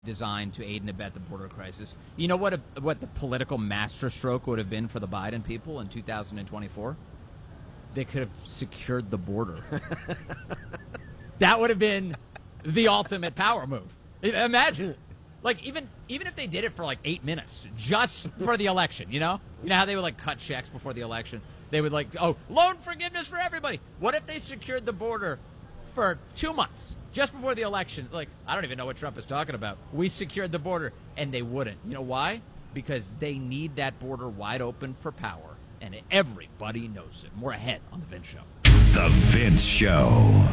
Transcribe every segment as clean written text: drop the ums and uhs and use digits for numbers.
designed to aid and abet the border crisis. You know what the political masterstroke would have been for the Biden people in 2024? They could have secured the border. That would have been the ultimate power move. Imagine. Like, even if they did it for, 8 minutes, just for the election, you know? You know how they would, cut checks before the election? They would, loan forgiveness for everybody. What if they secured the border for 2 months, just before the election? I don't even know what Trump is talking about. We secured the border, and they wouldn't. You know why? Because they need that border wide open for power, and everybody knows it. More ahead on The Vince Show. The Vince Show.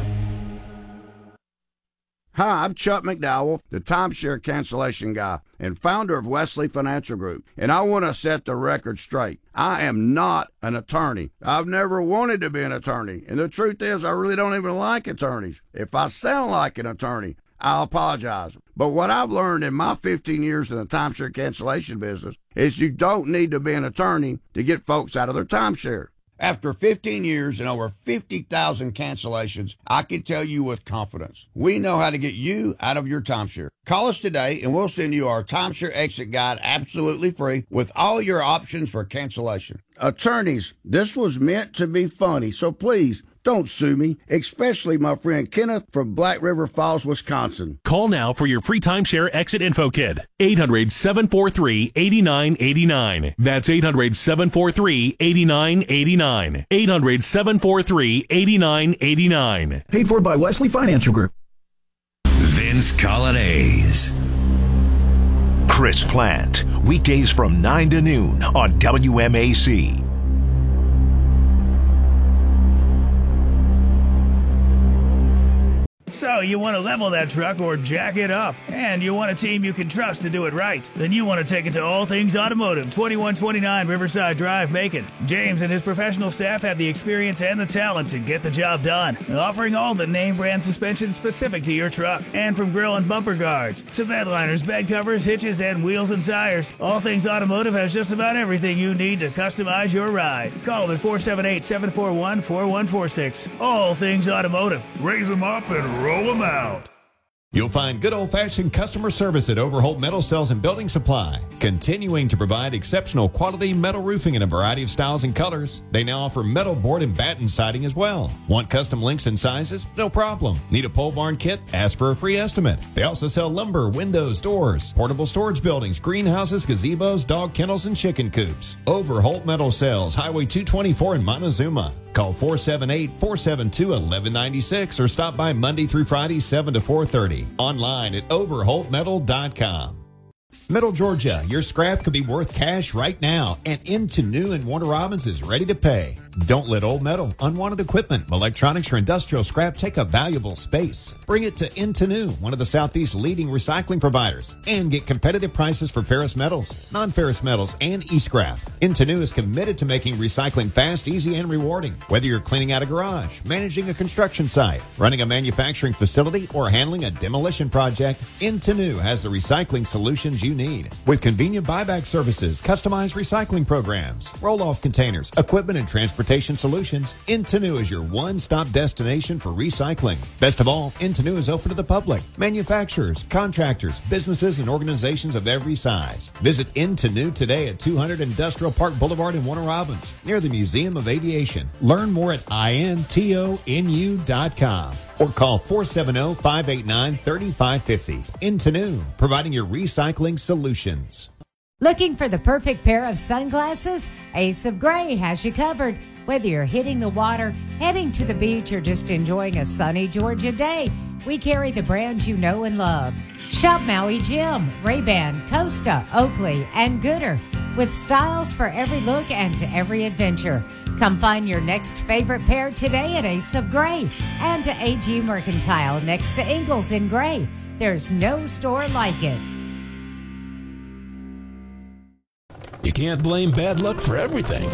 Hi, I'm Chuck McDowell, the timeshare cancellation guy and founder of Wesley Financial Group, and I want to set the record straight. I am not an attorney. I've never wanted to be an attorney, and the truth is I really don't even like attorneys. If I sound like an attorney, I'll apologize. But what I've learned in my 15 years in the timeshare cancellation business is you don't need to be an attorney to get folks out of their timeshare. After 15 years and over 50,000 cancellations, I can tell you with confidence, we know how to get you out of your timeshare. Call us today and we'll send you our timeshare exit guide absolutely free with all your options for cancellation. Attorneys, this was meant to be funny, so please don't sue me, especially my friend Kenneth from Black River Falls, Wisconsin. Call now for your free timeshare exit info kit. 800-743-8989. That's 800-743-8989. 800-743-8989. Paid for by Wesley Financial Group. Vince Colonnese. Chris Plant. Weekdays from 9 to noon on WMAC. So you want to level that truck or jack it up, and you want a team you can trust to do it right. Then you want to take it to All Things Automotive, 2129 Riverside Drive, Macon. James and his professional staff have the experience and the talent to get the job done, offering all the name brand suspension specific to your truck. And from grill and bumper guards to bed liners, bed covers, hitches, and wheels and tires, All Things Automotive has just about everything you need to customize your ride. Call them at 478-741-4146. All Things Automotive. Raise them up and roll them out. You'll find good old-fashioned customer service at Overholt Metal Cells and Building Supply, continuing to provide exceptional quality metal roofing in a variety of styles and colors. They now offer metal board and batten siding as well. Want custom links and sizes? No problem. Need a pole barn kit? Ask for a free estimate. They also sell lumber, windows, doors, portable storage buildings, greenhouses, gazebos, dog kennels, and chicken coops. Overholt Metal Cells, Highway 224 in Montezuma. Call 478-472-1196 or stop by Monday through Friday, 7 to 4:30. Online at overholtmetal.com. Metal Georgia, your scrap could be worth cash right now, and Into New and Warner Robins is ready to pay. Don't let old metal, unwanted equipment, electronics, or industrial scrap take up valuable space. Bring it to Into New, one of the Southeast's leading recycling providers, and get competitive prices for ferrous metals, non-ferrous metals, and e-scrap. Into New is committed to making recycling fast, easy, and rewarding. Whether you're cleaning out a garage, managing a construction site, running a manufacturing facility, or handling a demolition project, Into New has the recycling solutions you need. With convenient buyback services, customized recycling programs, roll-off containers, equipment, and transportation solutions, Into New is your one-stop destination for recycling. Best of all, Into New is open to the public, manufacturers, contractors, businesses, and organizations of every size. Visit Into New today at 200 Industrial Park Boulevard in Warner Robins, near the Museum of Aviation. Learn more at intonu.com. Or call 470-589-3550. Into New, providing your recycling solutions. Looking for the perfect pair of sunglasses? Ace of Gray has you covered. Whether you're hitting the water, heading to the beach, or just enjoying a sunny Georgia day, we carry the brands you know and love. Shop Maui Jim, Ray-Ban, Costa, Oakley, and Gooder, with styles for every look and to every adventure. Come find your next favorite pair today at Ace of Gray and to AG Mercantile next to Ingalls in Gray. There's no store like it. You can't blame bad luck for everything.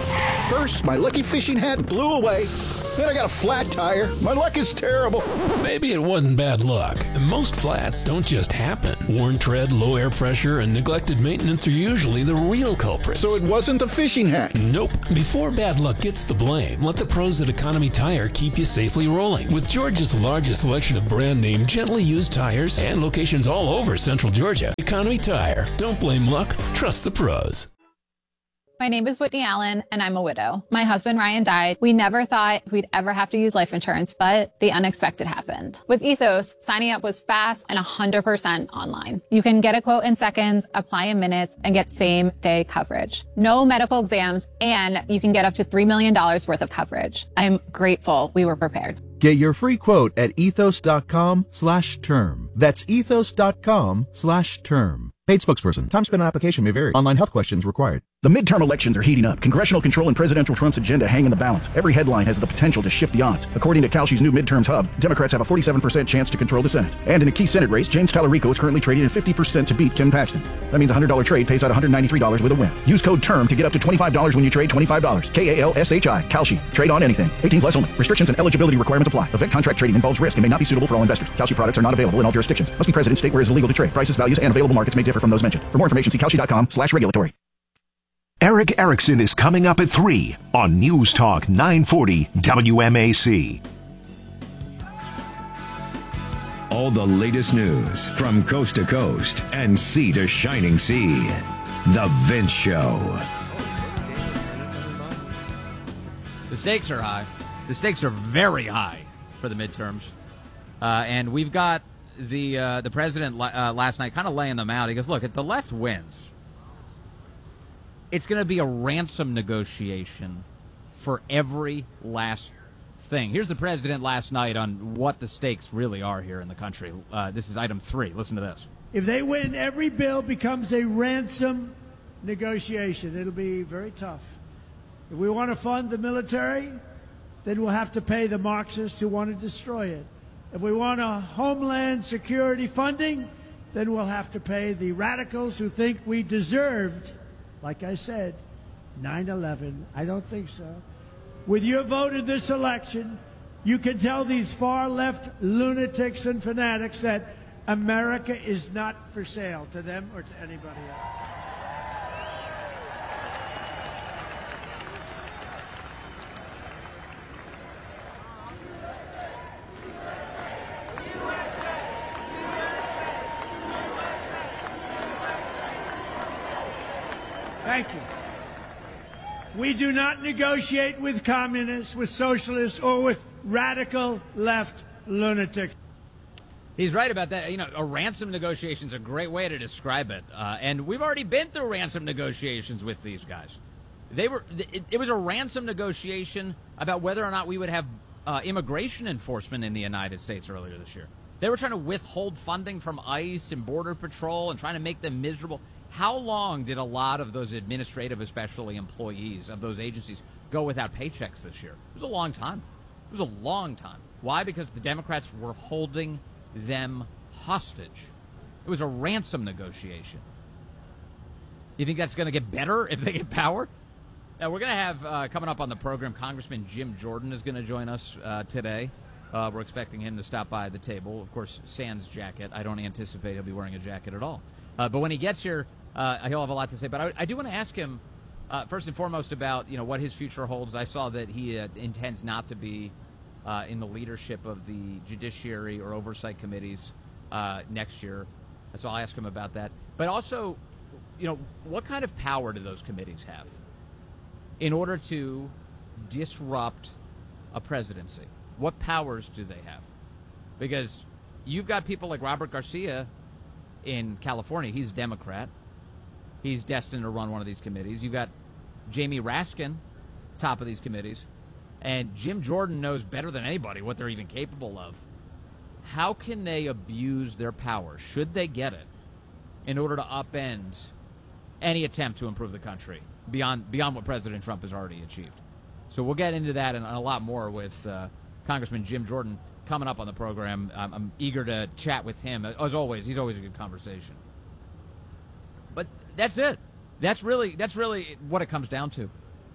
First, my lucky fishing hat blew away. Then I got a flat tire. My luck is terrible. Maybe it wasn't bad luck. Most flats don't just happen. Worn tread, low air pressure, and neglected maintenance are usually the real culprits. So it wasn't a fishing hat? Nope. Before bad luck gets the blame, let the pros at Economy Tire keep you safely rolling. With Georgia's largest selection of brand name, gently used tires and locations all over Central Georgia, Economy Tire. Don't blame luck. Trust the pros. My name is Whitney Allen, and I'm a widow. My husband, Ryan, died. We never thought we'd ever have to use life insurance, but the unexpected happened. With Ethos, signing up was fast and 100% online. You can get a quote in seconds, apply in minutes, and get same-day coverage. No medical exams, and you can get up to $3 million worth of coverage. I'm grateful we were prepared. Get your free quote at ethos.com/term. That's ethos.com/term. Paid spokesperson. Time spent on application may vary. Online health questions required. The midterm elections are heating up. Congressional control and presidential Trump's agenda hang in the balance. Every headline has the potential to shift the odds. According to Kalshi's new midterms hub, Democrats have a 47% chance to control the Senate. And in a key Senate race, James Tallarico is currently trading at 50% to beat Ken Paxton. That means a $100 trade pays out $193 with a win. Use code TERM to get up to $25 when you trade $25. KALSHI. Kalshi. Trade on anything. 18 plus only. Restrictions and eligibility requirements apply. Event contract trading involves risk and may not be suitable for all investors. Kalshi products are not available in all jurisdictions. Must be present in state where it is illegal to trade. Prices, values, and available markets may differ from those mentioned. For more information, see Kalshi.com/regulatory. Eric Erickson is coming up at 3 on News Talk 940 WMAC. All the latest news from coast to coast and sea to shining sea. The Vince Show. The stakes are high. The stakes are very high for the midterms. And we've got the president last night kind of laying them out. He goes, look, if the left wins, it's going to be a ransom negotiation for every last thing. Here's the president last night on what the stakes really are here in the country. This is item 3. Listen to this. If they win, every bill becomes a ransom negotiation. It'll be very tough. If we want to fund the military, then we'll have to pay the Marxists who want to destroy it. If we want a homeland security funding, then we'll have to pay the radicals who think we deserved, like I said, 9/11. I don't think so. With your vote in this election, you can tell these far-left lunatics and fanatics that America is not for sale to them or to anybody else. Thank you. We do not negotiate with communists, with socialists, or with radical left lunatics. He's right about that. You know, a ransom negotiation is a great way to describe it. And we've already been through ransom negotiations with these guys. It was a ransom negotiation about whether or not we would have immigration enforcement in the United States earlier this year. They were trying to withhold funding from ICE and Border Patrol and trying to make them miserable. How long did a lot of those administrative, especially employees of those agencies, go without paychecks this year? It was a long time. It was a long time. Why? Because the Democrats were holding them hostage. It was a ransom negotiation. You think that's going to get better if they get power? Now, we're going to have, coming up on the program, Congressman Jim Jordan is going to join us today. We're expecting him to stop by the table. Of course, sans jacket. I don't anticipate he'll be wearing a jacket at all. But when he gets here, he'll have a lot to say. But I do want to ask him, first and foremost, about what his future holds. I saw that he intends not to be in the leadership of the judiciary or oversight committees next year. So I'll ask him about that. But also, what kind of power do those committees have in order to disrupt a presidency? What powers do they have? Because you've got people like Robert Garcia in California. He's a Democrat. He's destined to run one of these committees. You've got Jamie Raskin, top of these committees. And Jim Jordan knows better than anybody what they're even capable of. How can they abuse their power, should they get it, in order to upend any attempt to improve the country beyond what President Trump has already achieved? So we'll get into that and a lot more with Congressman Jim Jordan coming up on the program. I'm eager to chat with him. As always, he's always a good conversation. But that's it. That's really what it comes down to.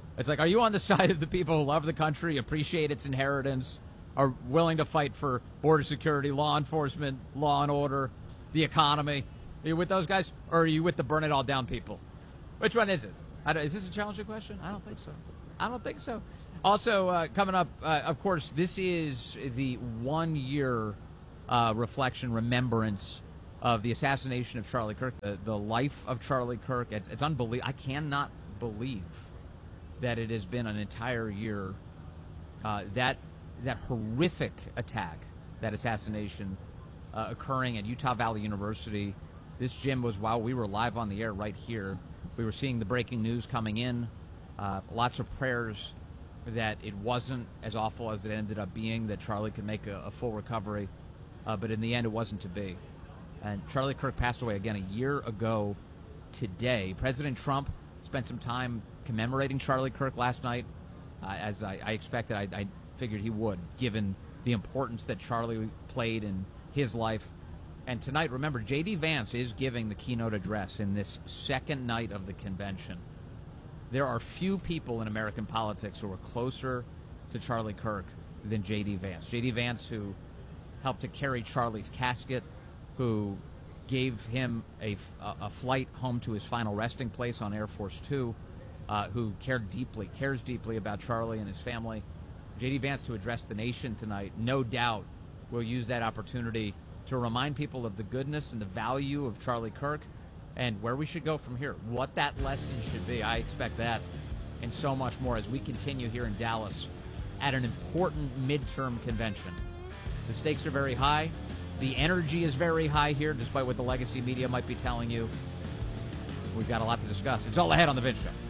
It's like, are you on the side of the people who love the country, appreciate its inheritance, are willing to fight for border security, law enforcement, law and order, the economy? Are you with those guys, or are you with the burn it all down people? Which one is it? Is this a challenging question? I don't think so. Also, coming up, of course, this is the 1 year reflection, remembrance of the assassination of Charlie Kirk, the life of Charlie Kirk. It's unbelievable. I cannot believe that it has been an entire year. That horrific attack, that assassination occurring at Utah Valley University. This, Jim, was while we were live on the air right here. We were seeing the breaking news coming in. Lots of prayers that it wasn't as awful as it ended up being, that Charlie could make a full recovery. But in the end, it wasn't to be. And Charlie Kirk passed away again a year ago today. President Trump spent some time commemorating Charlie Kirk last night, as I expected. I figured he would, given the importance that Charlie played in his life. And tonight, remember, J.D. Vance is giving the keynote address in this second night of the convention. There are few people in American politics who are closer to Charlie Kirk than J.D. Vance. J.D. Vance, who helped to carry Charlie's casket, who gave him a flight home to his final resting place on Air Force Two, who cares deeply about Charlie and his family. J.D. Vance, to address the nation tonight, no doubt will use that opportunity to remind people of the goodness and the value of Charlie Kirk and where we should go from here, what that lesson should be. I expect that and so much more as we continue here in Dallas at an important midterm convention. The stakes are very high. The energy is very high here, despite what the legacy media might be telling you. We've got a lot to discuss. It's all ahead on The Vince Show.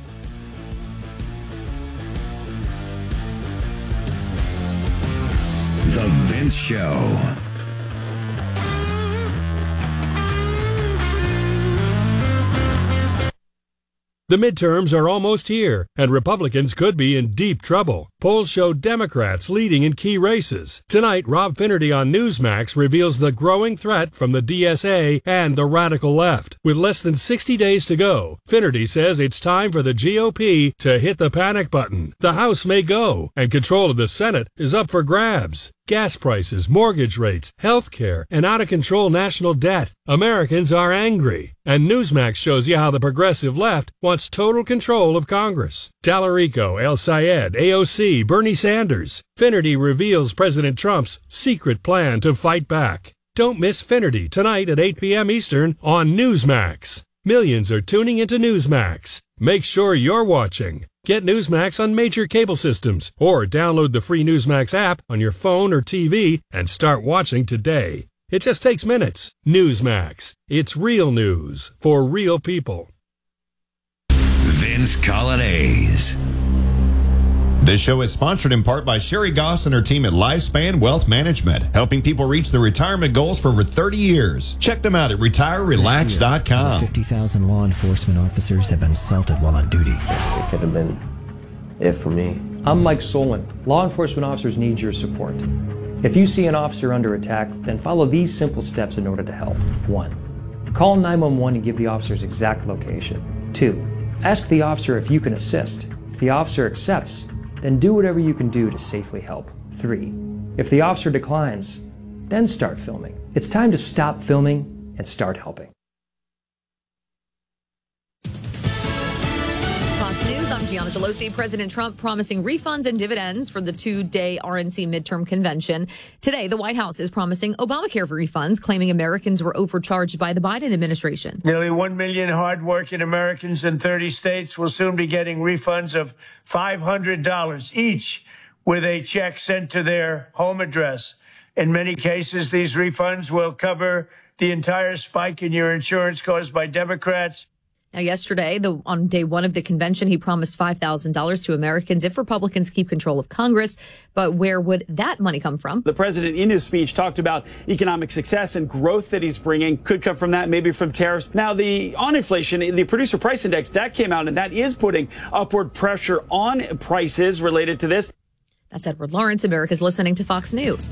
The Vince Show. The midterms are almost here, and Republicans could be in deep trouble. Polls show Democrats leading in key races. Tonight, Rob Finnerty on Newsmax reveals the growing threat from the DSA and the radical left. With less than 60 days to go, Finnerty says it's time for the GOP to hit the panic button. The House may go, and control of the Senate is up for grabs. Gas prices, mortgage rates, health care, and out-of-control national debt. Americans are angry. And Newsmax shows you how the progressive left wants total control of Congress. Tallarico, El Sayed, AOC, Bernie Sanders. Finnerty reveals President Trump's secret plan to fight back. Don't miss Finnerty tonight at 8 p.m. Eastern on Newsmax. Millions are tuning into Newsmax. Make sure you're watching. Get Newsmax on major cable systems or download the free Newsmax app on your phone or TV and start watching today. It just takes minutes. Newsmax. It's real news for real people. Vince Colonnese. This show is sponsored in part by Sherry Goss and her team at Lifespan Wealth Management, helping people reach their retirement goals for over 30 years. Check them out at retirerelax.com. 50,000 law enforcement officers have been assaulted while on duty. It could have been it for me. I'm Mike Solon. Law enforcement officers need your support. If you see an officer under attack, then follow these simple steps in order to help. 1. Call 911 and give the officer's exact location. 2. Ask the officer if you can assist. If the officer accepts, then do whatever you can do to safely help. 3. If the officer declines, then start filming. It's time to stop filming and start helping. Fox News, I'm Gianna Gelosi. President Trump promising refunds and dividends for the 2-day RNC midterm convention. Today, the White House is promising Obamacare refunds, claiming Americans were overcharged by the Biden administration. Nearly 1 million hardworking Americans in 30 states will soon be getting refunds of $500 each with a check sent to their home address. In many cases, these refunds will cover the entire spike in your insurance caused by Democrats. Now, yesterday, on day one of the convention, he promised $5,000 to Americans if Republicans keep control of Congress. But where would that money come from? The president in his speech talked about economic success and growth that he's bringing. Could come from that, maybe from tariffs. Now, on inflation, the producer price index, that came out, and that is putting upward pressure on prices related to this. That's Edward Lawrence. America's listening to Fox News.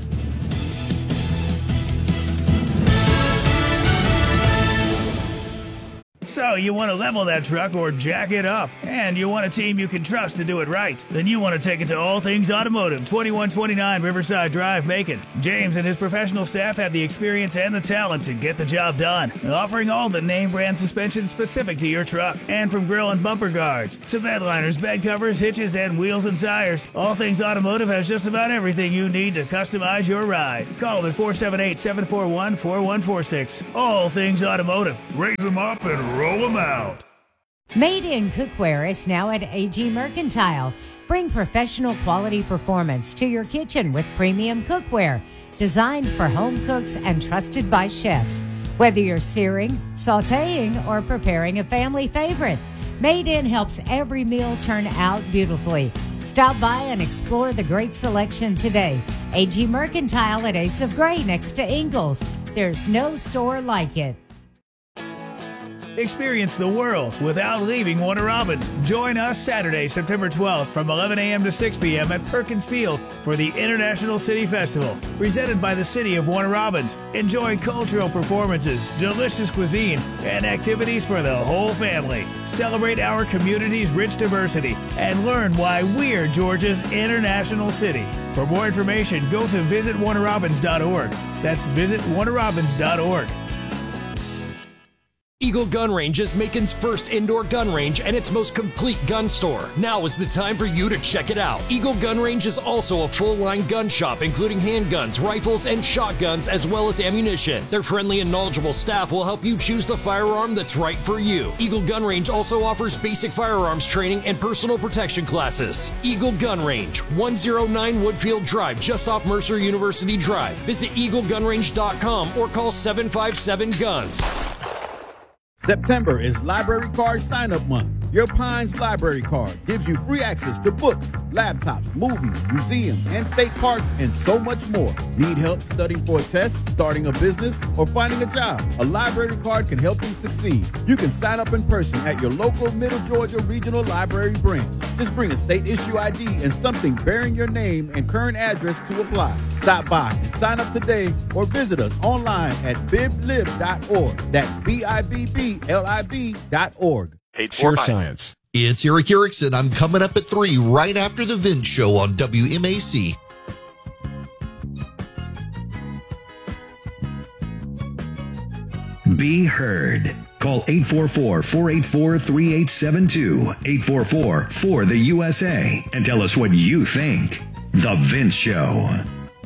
So you want to level that truck or jack it up, and you want a team you can trust to do it right. Then you want to take it to All Things Automotive, 2129 Riverside Drive, Macon. James and his professional staff have the experience and the talent to get the job done, offering all the name brand suspension specific to your truck. And from grill and bumper guards to bed liners, bed covers, hitches, and wheels and tires, All Things Automotive has just about everything you need to customize your ride. Call them at 478-741-4146. All Things Automotive. Raise them up and roll them out. Made in Cookware is now at AG Mercantile. Bring professional quality performance to your kitchen with premium cookware, designed for home cooks and trusted by chefs. Whether you're searing, sautéing, or preparing a family favorite, Made In helps every meal turn out beautifully. Stop by and explore the great selection today. AG Mercantile at Ace of Gray next to Ingalls. There's no store like it. Experience the world without leaving Warner Robins. Join us Saturday, September 12th from 11 a.m. to 6 p.m. at Perkins Field for the International City Festival, presented by the City of Warner Robins. Enjoy cultural performances, delicious cuisine, and activities for the whole family. Celebrate our community's rich diversity and learn why we're Georgia's international city. For more information, go to visitwarnerrobins.org. That's visitwarnerrobins.org. Eagle Gun Range is Macon's first indoor gun range and its most complete gun store. Now is the time for you to check it out. Eagle Gun Range is also a full-line gun shop, including handguns, rifles, and shotguns, as well as ammunition. Their friendly and knowledgeable staff will help you choose the firearm that's right for you. Eagle Gun Range also offers basic firearms training and personal protection classes. Eagle Gun Range, 109 Woodfield Drive, just off Mercer University Drive. Visit eaglegunrange.com or call 757-GUNS. September is Library Card Sign-Up Month. Your Pines Library Card gives you free access to books, laptops, movies, museums, and state parks, and so much more. Need help studying for a test, starting a business, or finding a job? A library card can help you succeed. You can sign up in person at your local Middle Georgia Regional Library branch. Just bring a state-issue ID and something bearing your name and current address to apply. Stop by and sign up today or visit us online at biblib.org. That's BIBBLIB.org. Share science. It's Eric Erickson. I'm coming up at 3 right after the Vince Show on WMAC. Be heard. Call 844-484-3872, 844-4-the-USA, and tell us what you think. The Vince Show.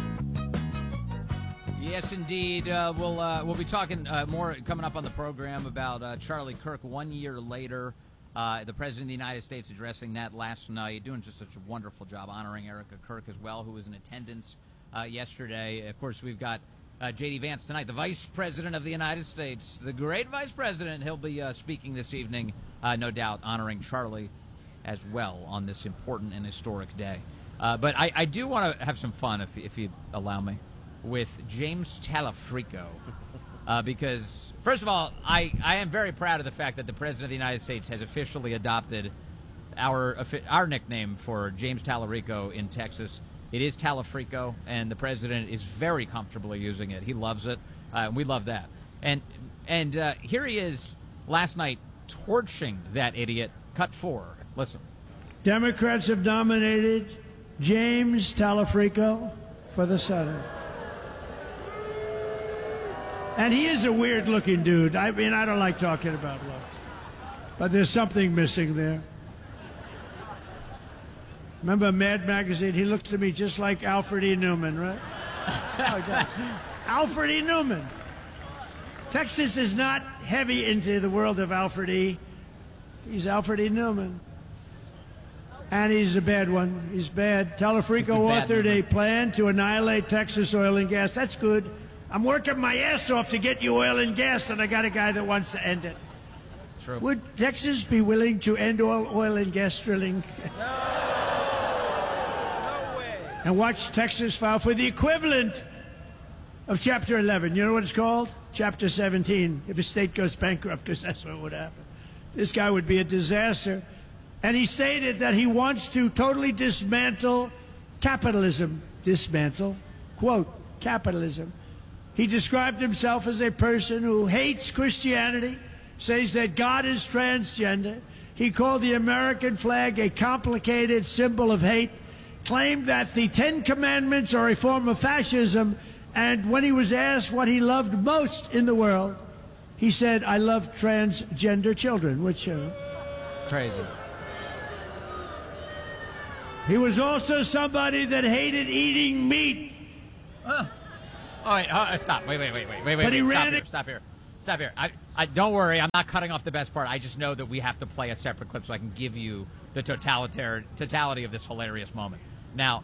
Yes, indeed. We'll be talking more coming up on the program about Charlie Kirk 1 year later. The President of the United States addressing that last night, doing just such a wonderful job honoring Erica Kirk as well, who was in attendance yesterday. Of course, we've got J.D. Vance tonight, the Vice President of the United States, the great Vice President. He'll be speaking this evening, no doubt, honoring Charlie as well on this important and historic day. But I do want to have some fun, if you allow me, with James Talafrico, because, first of all, I am very proud of the fact that the President of the United States has officially adopted our nickname for James Talarico in Texas. It is Talafrico, and the President is very comfortably using it. He loves it. We love that. And here he is last night torching that idiot. Cut 4. Listen. Democrats have nominated James Talafrico for the Senate. And he is a weird-looking dude. I mean, I don't like talking about looks, but there's something missing there. Remember Mad Magazine? He looks to me just like Alfred E. Newman, right? Oh, Alfred E. Newman. Texas is not heavy into the world of Alfred E. He's Alfred E. Newman. And he's a bad one. He's bad. Talafrico authored a plan to annihilate Texas oil and gas. That's good. I'm working my ass off to get you oil and gas, and I got a guy that wants to end it. True. Would Texas be willing to end all oil and gas drilling? No way. And watch Texas file for the equivalent of Chapter 11. You know what it's called? Chapter 17, if a state goes bankrupt, because that's what would happen. This guy would be a disaster. And he stated that he wants to totally dismantle capitalism. Dismantle, quote, capitalism. He described himself as a person who hates Christianity, says that God is transgender. He called the American flag a complicated symbol of hate, claimed that the Ten Commandments are a form of fascism, and when he was asked what he loved most in the world, he said, I love transgender children, which... Crazy. He was also somebody that hated eating meat. Oh, wait, stop. Wait. But he ran Stop here. I don't worry, I'm not cutting off the best part. I just know that we have to play a separate clip so I can give you the totality of this hilarious moment. Now,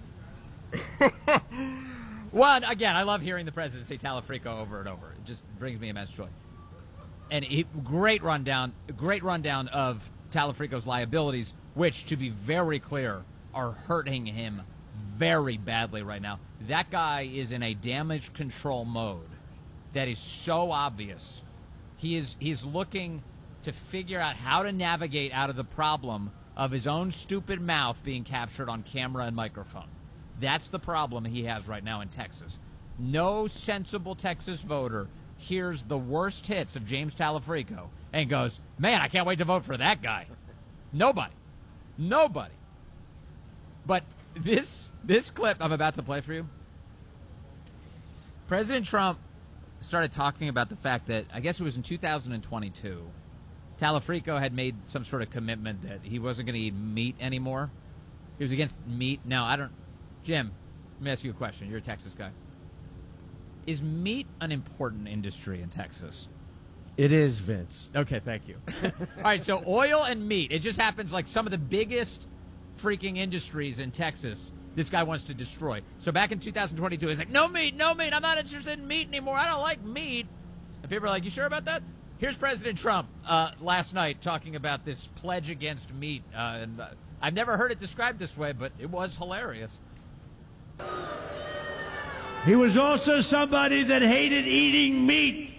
one, again, I love hearing the president say Talafrico over and over. It just brings me immense joy. And great rundown of Talafrico's liabilities, which, to be very clear, are hurting him very badly right now. That guy is in a damage control mode that is so obvious. He's looking to figure out how to navigate out of the problem of his own stupid mouth being captured on camera and microphone. That's the problem he has right now in Texas. No sensible Texas voter hears the worst hits of James Talafrico and goes, man, I can't wait to vote for that guy. Nobody. But this clip I'm about to play for you, President Trump started talking about the fact that, I guess it was in 2022, Talafrico had made some sort of commitment that he wasn't going to eat meat anymore. He was against meat. Now, Jim, let me ask you a question. You're a Texas guy. Is meat an important industry in Texas? It is, Vince. Okay, thank you. All right, so oil and meat. It just happens like some of the biggest freaking industries in Texas this guy wants to destroy. So back in 2022, he's like, no meat. I'm not interested in meat anymore. I don't like meat. And people are like, you sure about that? Here's President Trump last night talking about this pledge against meat. And I've never heard it described this way, but it was hilarious. He was also somebody that hated eating meat.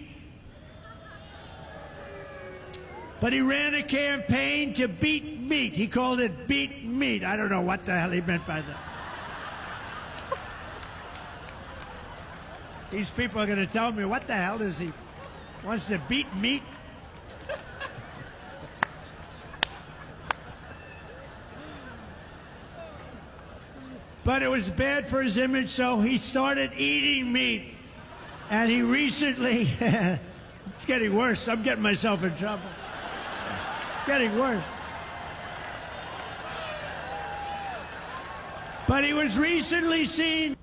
But he ran a campaign to beat meat. He called it beat meat. I don't know what the hell he meant by that. These people are going to tell me, what the hell is he? Wants to beat meat? But it was bad for his image, so he started eating meat. And he recently, it's getting worse. I'm getting myself in trouble. It's getting worse. But he was recently seen.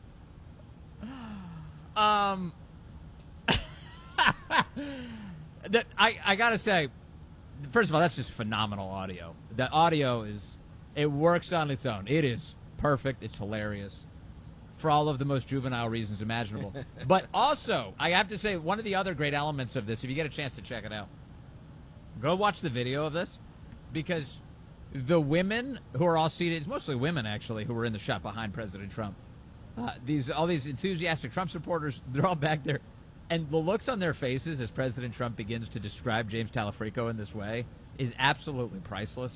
I gotta say, first of all, that's just phenomenal audio. The audio it works on its own. It is perfect. It's hilarious for all of the most juvenile reasons imaginable. But also, I have to say, one of the other great elements of this, if you get a chance to check it out, go watch the video of this, because the women who are all seated, it's mostly women actually, who were in the shot behind President Trump. All these enthusiastic Trump supporters, they're all back there. And the looks on their faces as President Trump begins to describe James Talafrico in this way is absolutely priceless.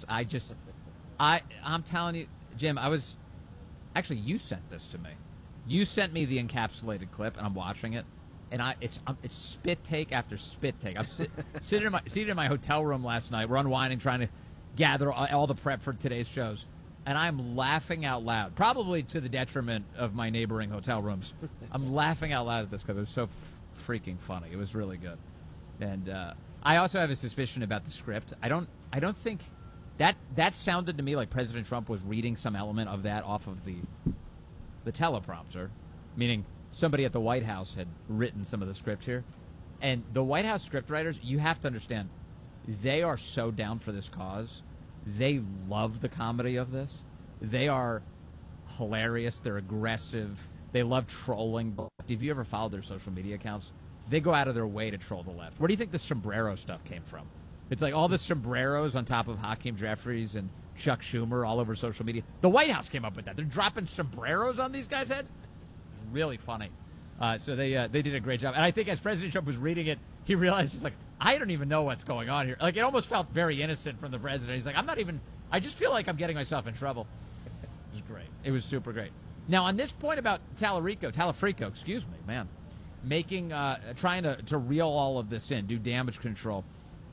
I'm telling you, Jim, actually, you sent this to me. You sent me the encapsulated clip, and I'm watching it. And it's spit take after spit take. I'm seated in my hotel room last night. We're unwinding, trying to gather all the prep for today's shows. And I'm laughing out loud, probably to the detriment of my neighboring hotel rooms. I'm laughing out loud at this clip. It was so freaking funny. It was really good. And I also have a suspicion about the script. I don't think that sounded to me like President Trump was reading some element of that off of the teleprompter, meaning somebody at the White House had written some of the script here. And the White House scriptwriters, you have to understand, they are so down for this cause. They love the comedy of this. They are hilarious. They're aggressive. They love trolling. If you ever followed their social media accounts, they go out of their way to troll the left. Where do you think the sombrero stuff came from? It's like all the sombreros on top of Hakeem Jeffries and Chuck Schumer all over social media. The White House came up with that. They're dropping sombreros on these guys' heads. It's really funny. So they did a great job. And I think as President Trump was reading it, he realized, he's like, I don't even know what's going on here. Like, it almost felt very innocent from the president. He's like, I just feel like I'm getting myself in trouble. It was great. It was super great. Now, on this point about Talafrico, trying to reel all of this in, do damage control,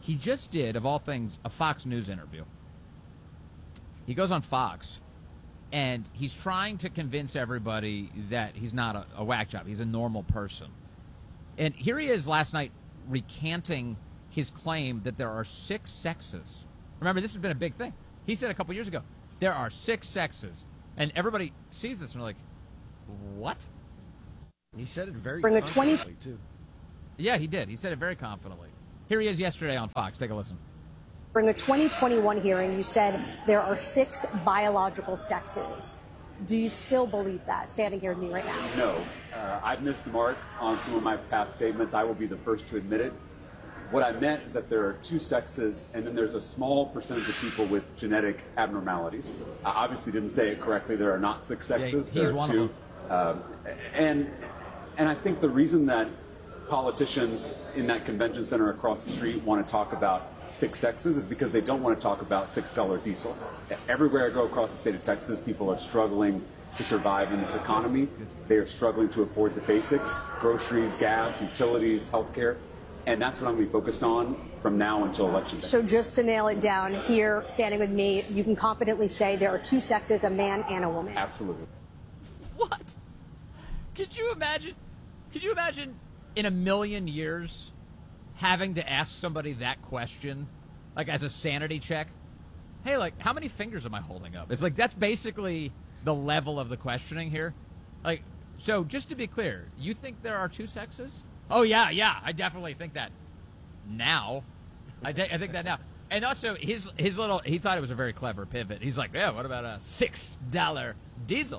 He just did, of all things, a Fox News interview. He goes on Fox, and he's trying to convince everybody that he's not a whack job. He's a normal person. And here he is last night recanting his claim that there are 6 sexes. Remember, this has been a big thing. He said a couple years ago, there are 6 sexes. And everybody sees this and they're like, what? He said it very Bring the confidently, too. Yeah, he did. He said it very confidently. Here he is yesterday on Fox. Take a listen. In the 2021 hearing, you said there are 6 biological sexes. Do you still believe that, standing here with me right now? No. I've missed the mark on some of my past statements. I will be the first to admit it. What I meant is that there are 2 sexes, and then there's a small percentage of people with genetic abnormalities. I obviously didn't say it correctly. There are not 6 sexes. Yeah, he's there are one 2. of And I think the reason that politicians in that convention center across the street want to talk about 6 sexes is because they don't want to talk about $6 diesel. Everywhere I go across the state of Texas, people are struggling to survive in this economy. They are struggling to afford the basics: groceries, gas, utilities, healthcare. And that's what I'm going to be focused on from now until election day. So just to nail it down, here, standing with me, you can confidently say there are 2 sexes, a man and a woman. Absolutely. What? Could you imagine in a million years having to ask somebody that question, like as a sanity check? Hey, like, how many fingers am I holding up? It's like, that's basically the level of the questioning here. Like, so just to be clear, you think there are 2 sexes? Oh, yeah, I definitely think that now. I think that now. And also, his little, he thought it was a very clever pivot. He's like, yeah, what about a $6 diesel?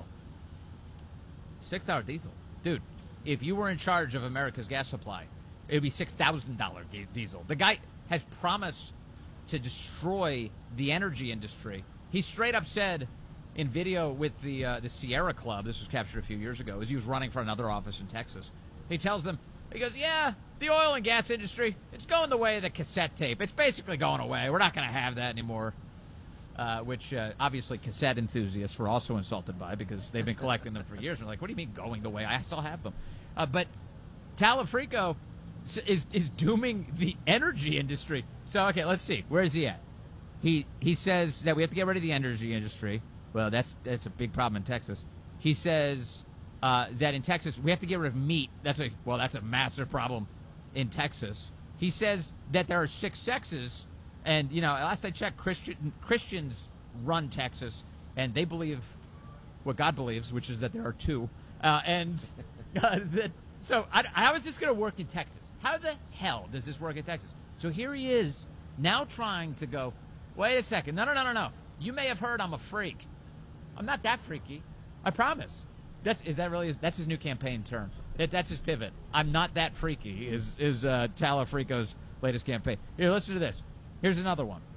$6 diesel. Dude, if you were in charge of America's gas supply, it would be $6,000 diesel. The guy has promised to destroy the energy industry. He straight up said in video with the Sierra Club, this was captured a few years ago, as he was running for another office in Texas. He tells them, he goes, yeah, the oil and gas industry, it's going the way of the cassette tape. It's basically going away. We're not going to have that anymore, which obviously cassette enthusiasts were also insulted by because they've been collecting them for years. They're like, what do you mean going the way? I still have them. But Talafrico is dooming the energy industry. So, okay, let's see. Where is he at? He says that we have to get rid of the energy industry. Well, that's a big problem in Texas. He says that in Texas we have to get rid of meat. That's a massive problem in Texas. He says that there are 6 sexes, and last I checked, Christians run Texas, and they believe what God believes, which is that there are 2. So how is this going to work in Texas? How the hell does this work in Texas? So here he is now trying to go, wait a second, no. You may have heard I'm a freak. I'm not that freaky. I promise. That's his new campaign term. That's his pivot. I'm not that freaky is Talafrico's latest campaign. Here, listen to this. Here's another one.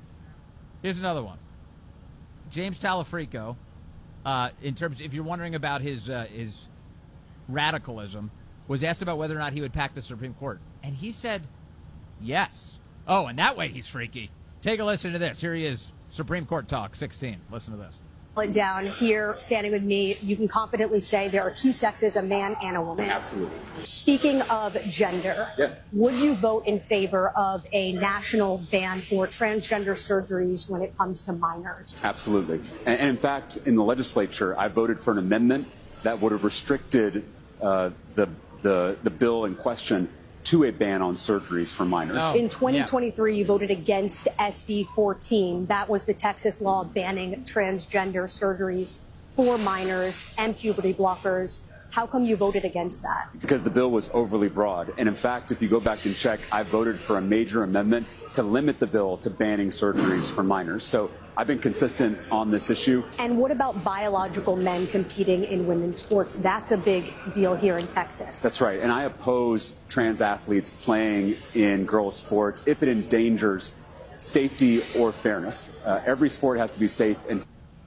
James Talafrico, in terms, if you're wondering about his radicalism, was asked about whether or not he would pack the Supreme Court, and he said yes. Oh, and that way he's freaky. Take a listen to this. Here he is, Supreme Court Talk 16. Listen to this. Down here, standing with me, you can confidently say there are 2 sexes, a man and a woman. Absolutely. Speaking of gender, would you vote in favor of a national ban for transgender surgeries when it comes to minors? Absolutely. And in fact, in the legislature, I voted for an amendment that would have restricted the bill in question to a ban on surgeries for minors. In 2023, you voted against SB 14. That was the Texas law banning transgender surgeries for minors and puberty blockers. How come you voted against that? Because the bill was overly broad. And in fact, if you go back and check, I voted for a major amendment to limit the bill to banning surgeries for minors. So I've been consistent on this issue. And what about biological men competing in women's sports? That's a big deal here in Texas. That's right. And I oppose trans athletes playing in girls' sports if it endangers safety or fairness. Every sport has to be safe and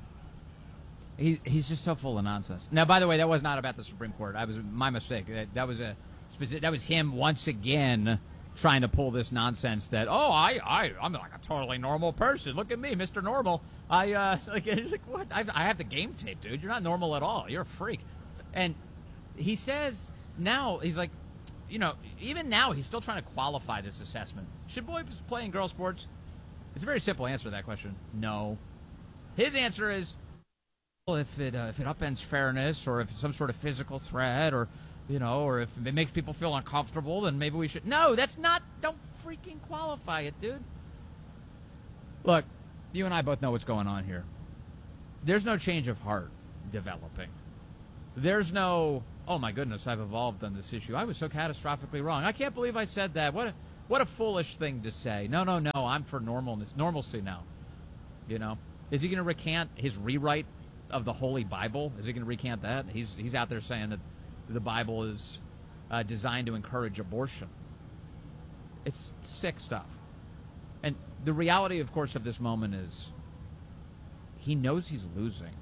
He's just so full of nonsense. Now, by the way, that was not about the Supreme Court. That was my mistake. That was him once again trying to pull this nonsense that I'm like a totally normal person. Look at me, Mr. Normal. Like what? I have the game tape, dude. You're not normal at all. You're a freak. And he says now he's like, even now he's still trying to qualify this assessment. Should boys play in girl sports? It's a very simple answer to that question. No. His answer is, well, if it upends fairness, or if it's some sort of physical threat, or or if it makes people feel uncomfortable, then maybe we should. No, that's not. Don't freaking qualify it, dude. Look, you and I both know what's going on here. There's no change of heart developing. There's no, oh my goodness, I've evolved on this issue. I was so catastrophically wrong. I can't believe I said that. What a foolish thing to say. No, I'm for normalcy now. Is he going to recant his rewrite of the Holy Bible? Is he going to recant that? He's out there saying that the Bible is designed to encourage abortion. It's sick stuff. And the reality, of course, of this moment is he knows he's losing.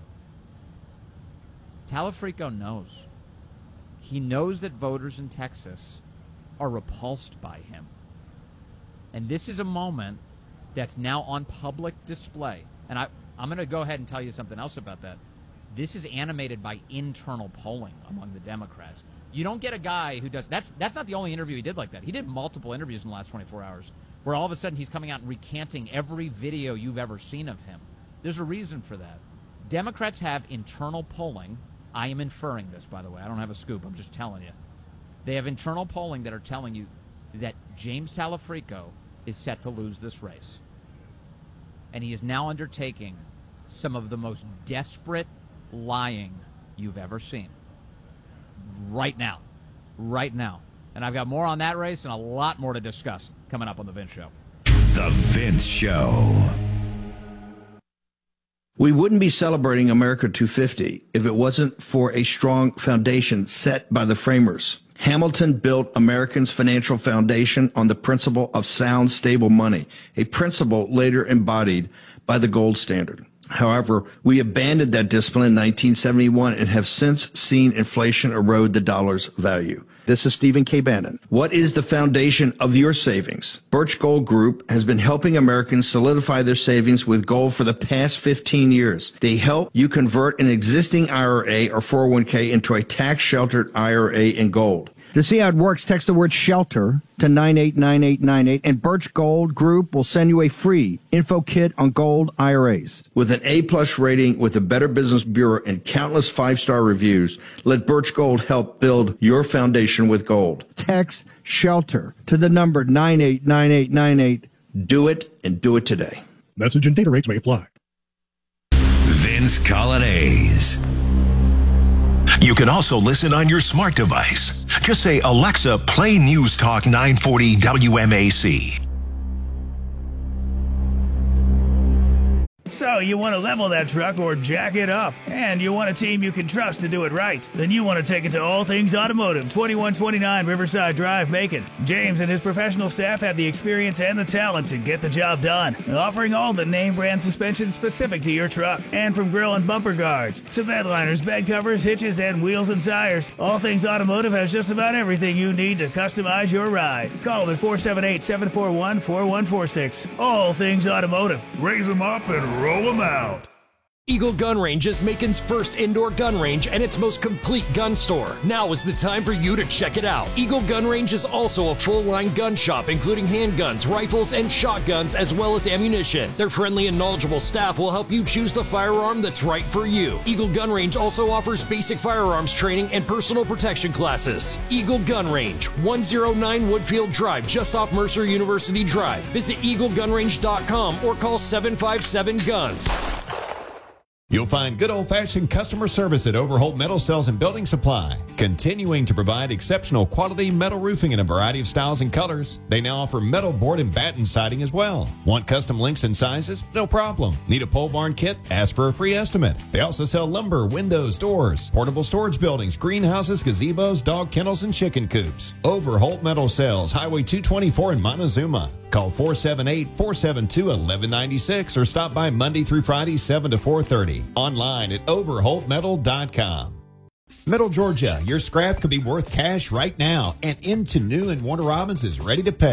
Talafrico knows. He knows that voters in Texas are repulsed by him. And this is a moment that's now on public display. And I'm going to go ahead and tell you something else about that. This is animated by internal polling among the Democrats. You don't get a guy who does... That's not the only interview he did like that. He did multiple interviews in the last 24 hours where all of a sudden he's coming out and recanting every video you've ever seen of him. There's a reason for that. Democrats have internal polling. I am inferring this, by the way. I don't have a scoop. I'm just telling you. They have internal polling that are telling you that James Talafrico is set to lose this race. And he is now undertaking some of the most desperate lying you've ever seen. Right now. And I've got more on that race and a lot more to discuss coming up on The Vince Show. The Vince Show. We wouldn't be celebrating America 250 if it wasn't for a strong foundation set by the framers. Hamilton built Americans' financial foundation on the principle of sound, stable money, a principle later embodied by the gold standard. However, we abandoned that discipline in 1971 and have since seen inflation erode the dollar's value. This is Stephen K. Bannon. What is the foundation of your savings? Birch Gold Group has been helping Americans solidify their savings with gold for the past 15 years. They help you convert an existing IRA or 401k into a tax-sheltered IRA in gold. To see how it works, text the word SHELTER to 989898, and Birch Gold Group will send you a free info kit on gold IRAs. With an A-plus rating with the Better Business Bureau and countless 5-star reviews, let Birch Gold help build your foundation with gold. Text SHELTER to the number 989898. Do it, and do it today. Message and data rates may apply. Vince Coglianese. You can also listen on your smart device. Just say, Alexa, play News Talk 940 WMAC. So you want to level that truck or jack it up, and you want a team you can trust to do it right. Then you want to take it to All Things Automotive, 2129 Riverside Drive, Macon. James and his professional staff have the experience and the talent to get the job done, offering all the name brand suspension specific to your truck. And from grill and bumper guards to bed liners, bed covers, hitches, and wheels and tires, All Things Automotive has just about everything you need to customize your ride. Call them at 478-741-4146. All Things Automotive. Raise them up and roll them out. Eagle Gun Range is Macon's first indoor gun range and its most complete gun store. Now is the time for you to check it out. Eagle Gun Range is also a full-line gun shop, including handguns, rifles, and shotguns, as well as ammunition. Their friendly and knowledgeable staff will help you choose the firearm that's right for you. Eagle Gun Range also offers basic firearms training and personal protection classes. Eagle Gun Range, 109 Woodfield Drive, just off Mercer University Drive. Visit eaglegunrange.com or call 757-GUNS. You'll find good old-fashioned customer service at Overholt Metal Sales and Building Supply, continuing to provide exceptional quality metal roofing in a variety of styles and colors. They now offer metal board and batten siding as well. Want custom lengths and sizes? No problem. Need a pole barn kit? Ask for a free estimate. They also sell lumber, windows, doors, portable storage buildings, greenhouses, gazebos, dog kennels, and chicken coops. Overholt Metal Sales, Highway 224 in Montezuma. Call 478-472-1196 or stop by Monday through Friday, 7 to 4:30. Online at overholtmetal.com. Middle Georgia, your scrap could be worth cash right now, and Into New and Warner Robins is ready to pay.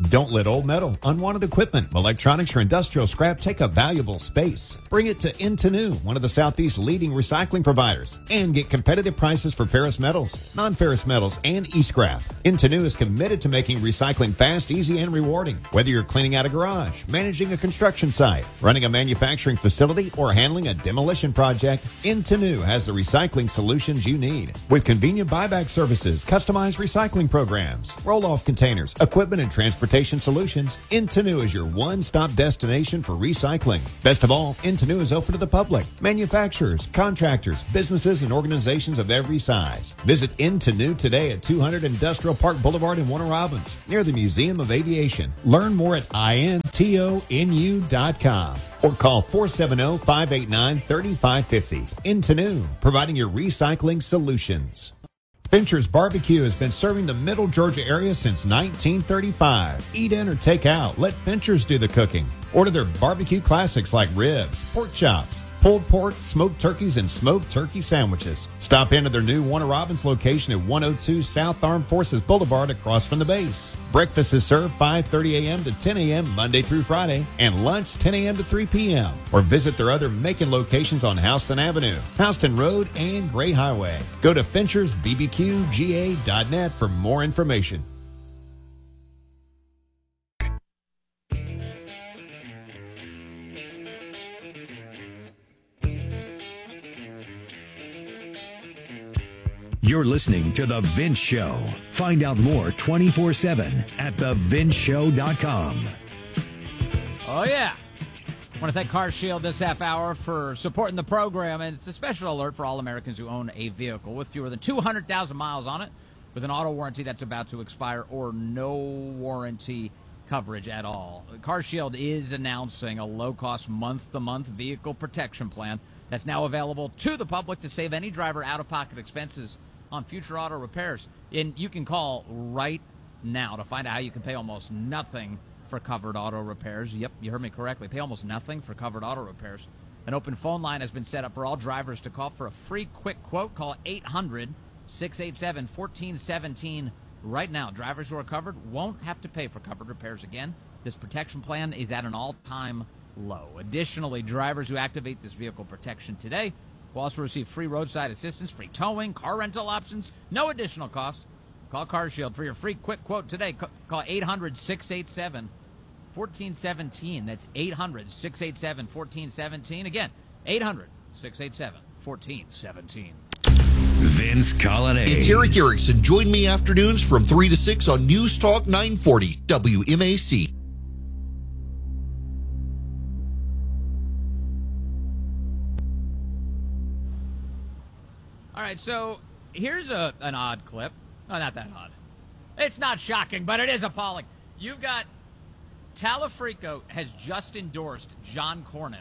Don't let old metal, unwanted equipment, electronics, or industrial scrap take up valuable space. Bring it to Into one of the Southeast's leading recycling providers, and get competitive prices for ferrous metals, non-ferrous metals, and e-scrap. Into is committed to making recycling fast, easy, and rewarding. Whether you're cleaning out a garage, managing a construction site, running a manufacturing facility, or handling a demolition project, Into has the recycling solutions you need. With convenient buyback services, customized recycling programs, roll-off containers, equipment, and transportation solutions, Into is your one-stop destination for recycling. Best of all, Into is open to the public, manufacturers, contractors, businesses, and organizations of every size. Visit Into today at 200 Industrial Park Boulevard in Warner Robins, near the Museum of Aviation. Learn more at intonu.com or call 470-589-3550. Into providing your recycling solutions. Fincher's Barbecue has been serving the Middle Georgia area since 1935. Eat in or take out. Let Fincher's do the cooking. Order their barbecue classics like ribs, pork chops, pulled pork, smoked turkeys, and smoked turkey sandwiches. Stop into their new Warner Robins location at 102 South Armed Forces Boulevard across from the base. Breakfast is served 5:30 a.m. to 10 a.m. Monday through Friday, and lunch 10 a.m. to 3 p.m. Or visit their other Macon locations on Houston Avenue, Houston Road, and Gray Highway. Go to FinchersBBQGA.net for more information. You're listening to The Vince Show. Find out more 24/7 at thevinceshow.com. Oh, yeah. I want to thank CarShield this half hour for supporting the program, and it's a special alert for all Americans who own a vehicle with fewer than 200,000 miles on it, with an auto warranty that's about to expire, or no warranty coverage at all. CarShield is announcing a low-cost month-to-month vehicle protection plan that's now available to the public to save any driver out-of-pocket expenses on future auto repairs. And you can call right now to find out how you can pay almost nothing for covered auto repairs. Yep, you heard me correctly. Pay almost nothing for covered auto repairs. An open phone line has been set up for all drivers to call for a free quick quote. Call 800-687-1417 right now. Drivers who are covered won't have to pay for covered repairs again. This protection plan is at an all-time low. Additionally, drivers who activate this vehicle protection today will also receive free roadside assistance, free towing, car rental options, no additional cost. Call CarShield for your free quick quote today. Call 800-687-1417. That's 800-687-1417. Again, 800-687-1417. Vince Colonnade. It's Eric Erickson. Join me afternoons from 3 to 6 on News Talk 940 WMAC. All right, so here's an odd clip. Oh, not that odd. It's not shocking, but it is appalling. You've got Talafrico has just endorsed John Cornyn.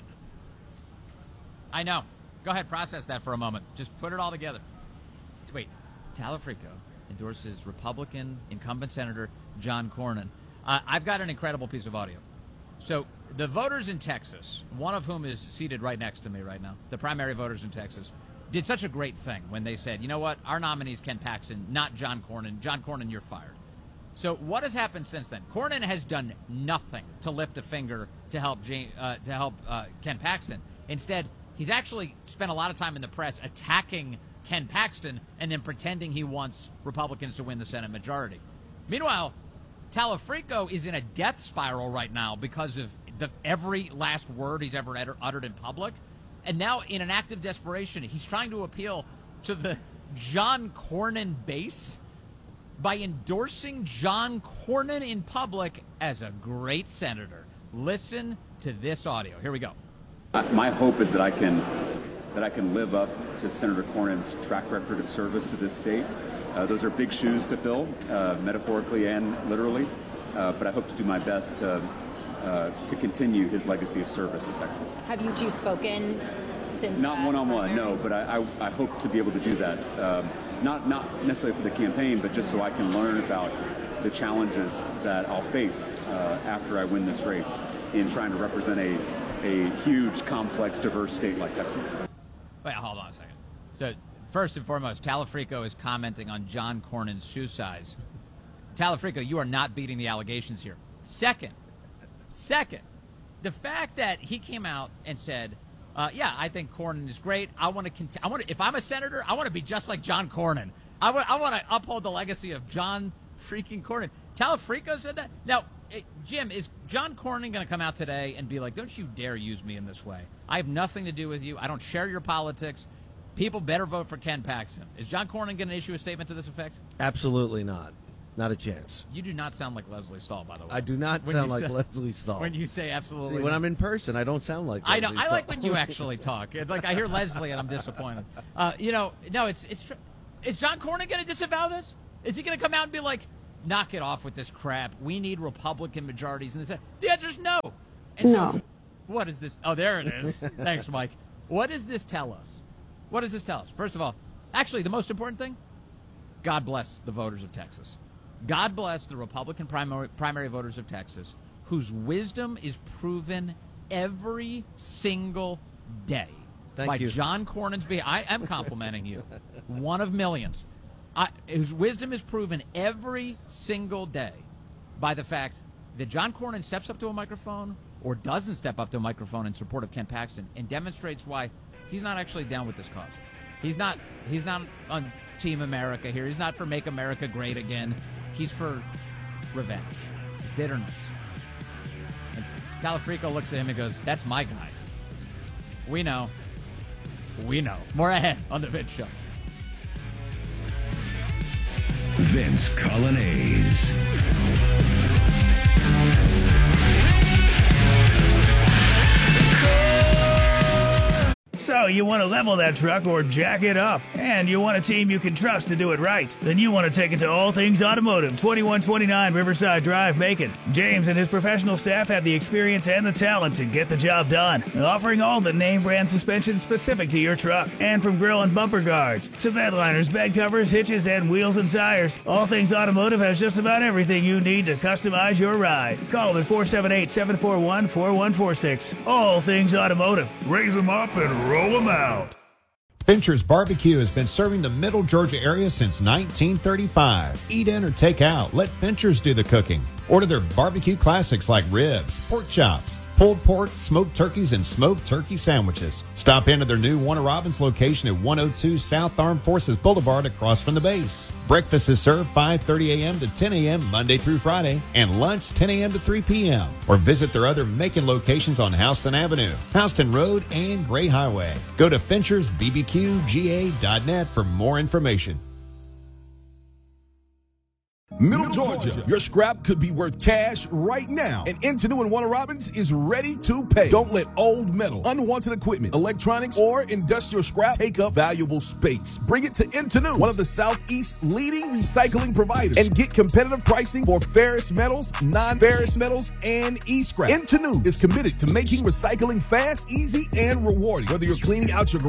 I know. Go ahead, process that for a moment. Just put it all together. Wait, Talafrico endorses Republican incumbent Senator John Cornyn. I've got an incredible piece of audio. So the voters in Texas, one of whom is seated right next to me right now, the primary voters in Texas, did such a great thing when they said, you know what, our nominee is Ken Paxton, not John Cornyn. John Cornyn, you're fired. So what has happened since then? Cornyn has done nothing to lift a finger to help Ken Paxton. Instead, he's actually spent a lot of time in the press attacking Ken Paxton and then pretending he wants Republicans to win the Senate majority. Meanwhile, Talafrico is in a death spiral right now because of every last word he's ever uttered in public. And now, in an act of desperation, he's trying to appeal to the John Cornyn base by endorsing John Cornyn in public as a great senator. Listen to this audio. Here we go. My hope is that I can live up to Senator Cornyn's track record of service to this state. Those are big shoes to fill, metaphorically and literally. But I hope to do my best to continue his legacy of service to Texas. Have you two spoken since? Not one-on-one, no, but I hope to be able to do that. Not necessarily for the campaign, but just so I can learn about the challenges that I'll face after I win this race in trying to represent a huge, complex, diverse state like Texas. Wait, hold on a second. So, first and foremost, Talafrico is commenting on John Cornyn's shoe size. Talafrico, you are not beating the allegations here. Second, the fact that he came out and said, "Yeah, I think Cornyn is great. If I'm a senator, I want to be just like John Cornyn. I want to uphold the legacy of John freaking Cornyn." Talafrico said that. Now, Jim, is John Cornyn going to come out today and be like, "Don't you dare use me in this way. I have nothing to do with you. I don't share your politics. People better vote for Ken Paxton." Is John Cornyn going to issue a statement to this effect? Absolutely not. Not a chance. You do not sound like Leslie Stahl, by the way. I do not sound like Leslie Stahl. When you say absolutely. See, when I'm in person, I don't sound like Leslie Stahl. I like when you actually talk. Like, I hear Leslie and I'm disappointed. No, is John Cornyn going to disavow this? Is he going to come out and be like, knock it off with this crap. We need Republican majorities in this. The answer is no. And no. So, what is this? Oh, there it is. Thanks, Mike. What does this tell us? What does this tell us? First of all, actually, the most important thing, God bless the voters of Texas. God bless the Republican primary voters of Texas, whose wisdom is proven every single day. Thank you. John Cornyn's behavior. I am complimenting you. One of millions. His wisdom is proven every single day by the fact that John Cornyn steps up to a microphone or doesn't step up to a microphone in support of Ken Paxton and demonstrates why he's not actually down with this cause. He's not on Team America here. He's not for Make America Great Again. He's for revenge. It's bitterness. And Talafrico looks at him and goes, "That's my guy." We know. More ahead on the Vince Show. Vince Colonnese. So you want to level that truck or jack it up, and you want a team you can trust to do it right. Then you want to take it to All Things Automotive, 2129 Riverside Drive, Macon. James and his professional staff have the experience and the talent to get the job done, offering all the name brand suspension specific to your truck. And from grill and bumper guards to bed liners, bed covers, hitches, and wheels and tires, All Things Automotive has just about everything you need to customize your ride. Call them at 478-741-4146. All Things Automotive. Raise them up and roll them out. Fincher's Barbecue has been serving the Middle Georgia area since 1935. Eat in or take out. Let Fincher's do the cooking. Order their barbecue classics like ribs, pork chops, pulled pork, smoked turkeys, and smoked turkey sandwiches. Stop into their new Warner Robins location at 102 South Armed Forces Boulevard across from the base. Breakfast is served 5:30 a.m. to 10 a.m. Monday through Friday, and lunch 10 a.m. to 3 p.m. Or visit their other Macon locations on Houston Avenue, Houston Road, and Gray Highway. Go to FinchersBBQGA.net for more information. Middle Georgia, your scrap could be worth cash right now. And Intenu and Warner Robins is ready to pay. Don't let old metal, unwanted equipment, electronics, or industrial scrap take up valuable space. Bring it to Intenu, one of the Southeast's leading recycling providers, and get competitive pricing for ferrous metals, non-ferrous metals, and e-scrap. Intenu is committed to making recycling fast, easy, and rewarding. Whether you're cleaning out your